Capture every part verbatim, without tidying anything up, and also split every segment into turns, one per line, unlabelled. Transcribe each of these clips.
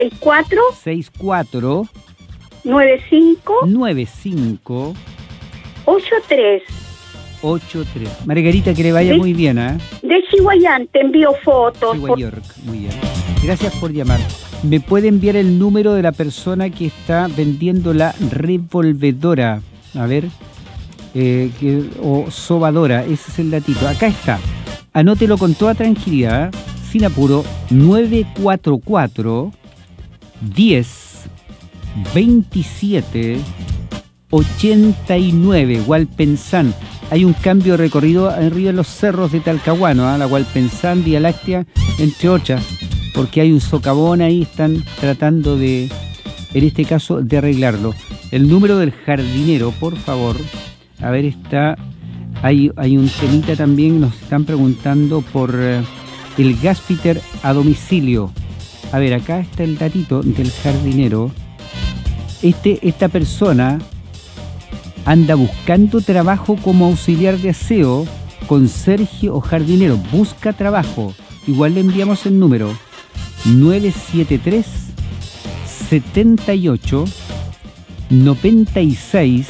cuatro
seis cuatro
nueve cinco
nueve cinco
ocho tres.
ocho tres. Margarita, que le vaya
¿Sí?
muy bien, ¿eh?
De Chihuayán, te envío fotos.
Chihuahua, York. Muy bien. Gracias por llamar. ¿Me puede enviar el número de la persona que está vendiendo la revolvedora? A ver, eh, que, o sobadora, ese es el datito. Acá está. Anótelo con toda tranquilidad, ¿eh? Sin apuro. nueve cuatro cuatro diez veintisiete ochenta y nueve, Hualpensán. Hay un cambio de recorrido arriba en los cerros de Talcahuano, ¿eh? La Hualpensán, Vía Láctea, entre otras, porque hay un socavón ahí, están tratando de, en este caso, de arreglarlo. El número del jardinero, por favor. A ver, está, hay, hay un temita también, nos están preguntando por eh, el gasfitter a domicilio. A ver, acá está el datito del jardinero. Este, esta persona anda buscando trabajo como auxiliar de aseo, conserje o jardinero. Busca trabajo. Igual le enviamos el número nueve siete tres setenta y ocho noventa y seis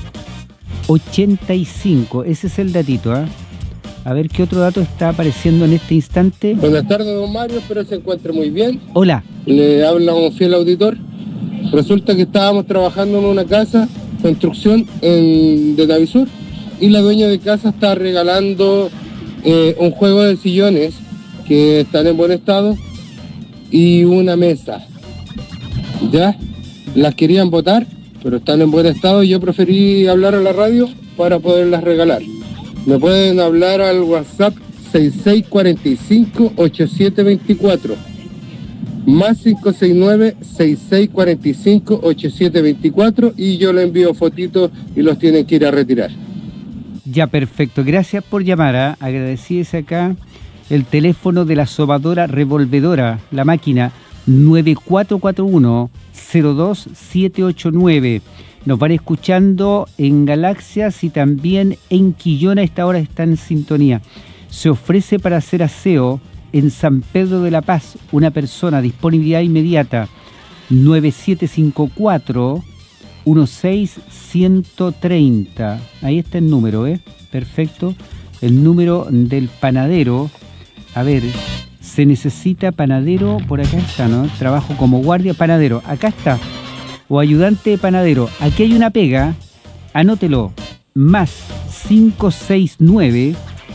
ochenta y cinco. Ese es el datito, ¿eh? A ver qué otro dato está apareciendo en este instante.
Buenas tardes, don Mario, espero se encuentre muy bien.
Hola.
Le habla un fiel auditor. Resulta que estábamos trabajando en una casa, construcción en, de Navisur, y la dueña de casa está regalando eh, un juego de sillones que están en buen estado y una mesa. Ya, las querían botar, pero están en buen estado y yo preferí hablar a la radio para poderlas regalar. Me pueden hablar al WhatsApp seis seis cuatro cinco ocho siete dos cuatro, más cinco seis nueve seis seis cuatro cinco ocho siete dos cuatro, y yo le envío fotitos y los tienen que ir a retirar.
Ya, perfecto. Gracias por llamar, ¿eh? Agradecides acá el teléfono de la sobadora revolvedora, la máquina nueve cuatro cuatro uno cero dos siete ocho nueve. Nos van escuchando en Galaxias y también en Quillón. A esta hora está en sintonía. Se ofrece para hacer aseo en San Pedro de la Paz. Una persona, disponibilidad inmediata. nueve siete cinco cuatro uno seis uno cero tres cero. Ahí está el número, ¿eh? Perfecto. El número del panadero. A ver, se necesita panadero. Por acá está, ¿no? Trabajo como guardia panadero. Acá está. O ayudante de panadero. Aquí hay una pega. Anótelo. Más cinco seis nueve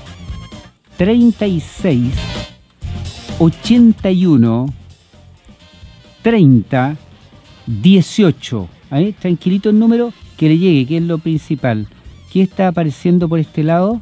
treinta y seis ochenta y uno treinta dieciocho. Ahí, tranquilito el número, que le llegue, que es lo principal. ¿Qué está apareciendo por este lado?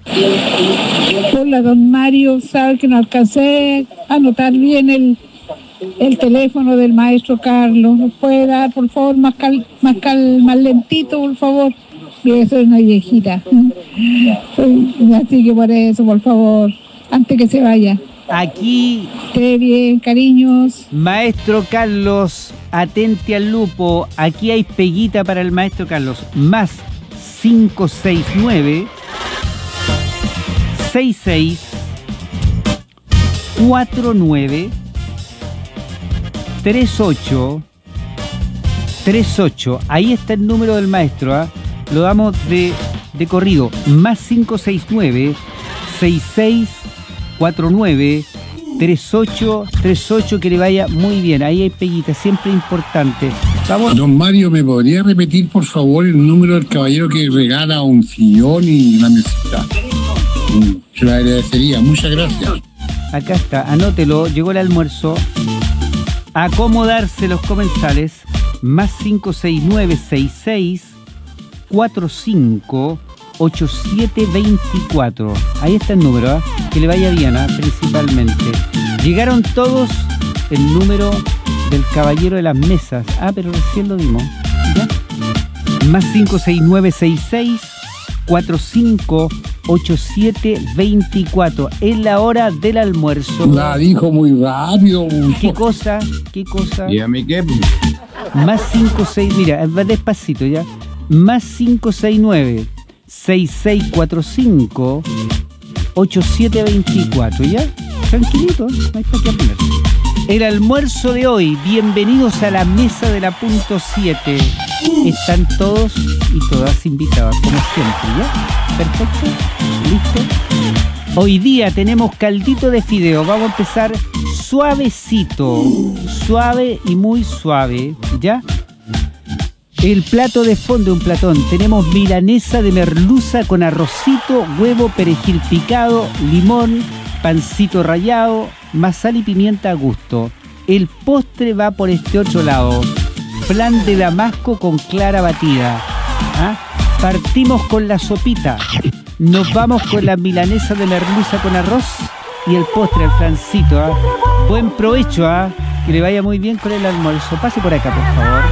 Hola, don Mario. Sabe que no alcancé a anotar bien el, el teléfono del maestro Carlos. ¿Me puede dar, por favor, más cal, más cal, más lentito, por favor? Yo soy una viejita. Soy, así que por eso, por favor, antes que se vaya.
Aquí.
Esté bien, cariños.
Maestro Carlos, atente al lupo. Aquí hay peguita para el maestro Carlos. Más cinco seis nueve seis seis cuatro nueve tres ocho tres ocho. Ahí está el número del maestro, ¿eh? Lo damos de, de corrido. Más cinco seis nueve seis seis cuatro nueve tres ocho tres ocho. Que le vaya muy bien. Ahí hay peguita, siempre importante. Vamos.
Don Mario, ¿me podría repetir por favor el número del caballero que regala un sillón y una mesita? Se lo agradecería, muchas gracias.
Acá está, anótelo, llegó el almuerzo. Acomodarse los comensales. Más cinco seis nueve seis seis cuatro cinco ocho siete dos cuatro. Ahí está el número, ¿eh? Que le vaya bien, ¿eh? Principalmente. Llegaron todos. El número del caballero de las mesas. Ah, pero recién lo dimos. ¿Ya? Más cinco seis nueve seis seis cuatro cinco ocho siete dos cuatro. Es la hora del almuerzo.
La dijo muy rápido.
¿Qué cosa? ¿Qué cosa?
¿Y a mí qué?
Más cinco seis, mira, va despacito ya. Más cinco seis nueve seis seis cuatro cinco ocho siete dos cuatro, ¿ya? Tranquilito, no hay para qué poner. El almuerzo de hoy, bienvenidos a la mesa de la punto siete. Están todos y todas invitadas, como siempre, ¿ya? Perfecto, listo. Hoy día tenemos caldito de fideo, vamos a empezar suavecito, suave y muy suave, ¿ya? El plato de fondo, un platón, tenemos milanesa de merluza con arrocito, huevo, perejil picado, limón, pancito rallado, más sal y pimienta a gusto. El postre va por este otro lado, flan de damasco con clara batida. ¿Ah? Partimos con la sopita, nos vamos con la milanesa de merluza con arroz y el postre, el flancito. ¿Ah? Buen provecho, ¿ah? Que le vaya muy bien con el almuerzo. Pase por acá, por favor.